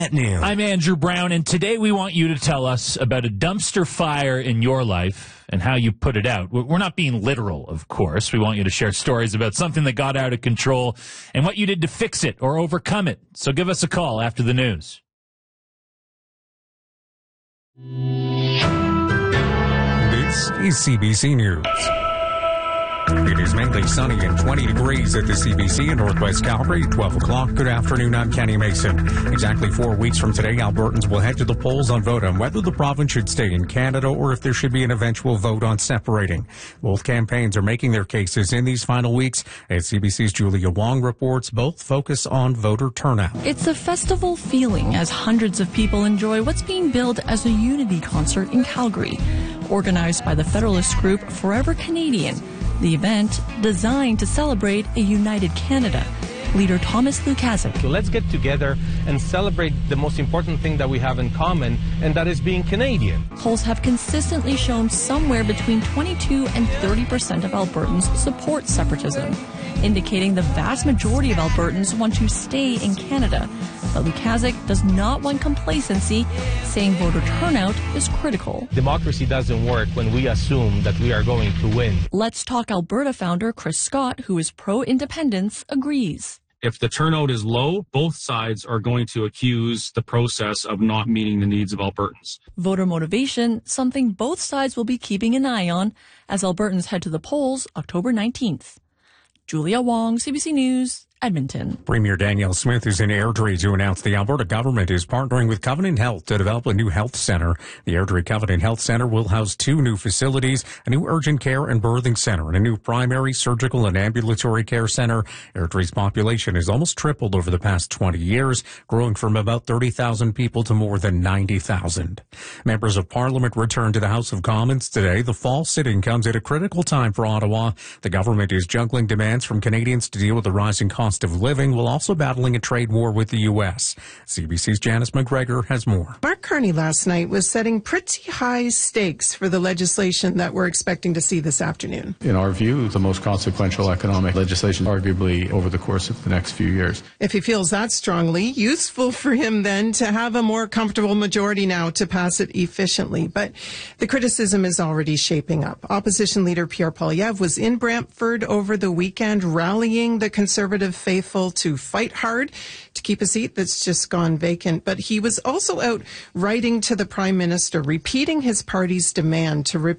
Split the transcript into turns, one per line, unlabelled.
At noon.
I'm Andrew Brown, and today we want you to tell us about a dumpster fire in your life and how you put it out. We're not being literal, of course. We want you to share stories about something that got out of control and what you did to fix it or overcome it. So give us a call after the news.
This is CBC News. It is mainly sunny and 20 degrees at the CBC in Northwest Calgary. 12 o'clock. Good afternoon. I'm Kenny Mason. Exactly 4 weeks from today, Albertans will head to the polls on vote on whether the province should stay in Canada or if there should be an eventual vote on separating. Both campaigns are making their cases in these final weeks. As CBC's Julia Wong reports, both focus on voter turnout.
It's a festival feeling as hundreds of people enjoy what's being billed as a unity concert in Calgary. Organized by the Federalist group Forever Canadian, the event designed to celebrate a united Canada. Leader Thomas Lukaszuk.
So let's get together and celebrate the most important thing that we have in common, and that is being Canadian.
Polls have consistently shown somewhere between 22 and 30% of Albertans support separatism, indicating the vast majority of Albertans want to stay in Canada. But Lukaszuk does not want complacency, saying voter turnout is critical.
Democracy doesn't work when we assume that we are going to win.
Let's Talk Alberta founder Chris Scott, who is pro-independence, agrees.
If the turnout is low, both sides are going to accuse the process of not meeting the needs of Albertans.
Voter motivation, something both sides will be keeping an eye on as Albertans head to the polls October 19th. Julia Wong, CBC News, Edmonton.
Premier Danielle Smith is in Airdrie to announce the Alberta government is partnering with Covenant Health to develop a new health center. The Airdrie Covenant Health Center will house 2 new facilities, a new urgent care and birthing center, and a new primary, surgical, and ambulatory care center. Airdrie's population has almost tripled over the past 20 years, growing from about 30,000 people to more than 90,000. Members of Parliament returned to the House of Commons today. The fall sitting comes at a critical time for Ottawa. The government is juggling demands from Canadians to deal with the rising cost of living while also battling a trade war with the U.S. CBC's Janice McGregor has more.
Mark Carney last night was setting pretty high stakes for the legislation that we're expecting to see this afternoon.
In our view, the most consequential economic legislation arguably over the course of the next few years.
If he feels that strongly, useful for him then to have a more comfortable majority now to pass it efficiently. But the criticism is already shaping up. Opposition leader Pierre Poilievre was in Brantford over the weekend rallying the Conservative faithful to fight hard to keep a seat that's just gone vacant. But he was also out writing to the Prime Minister, repeating his party's demand to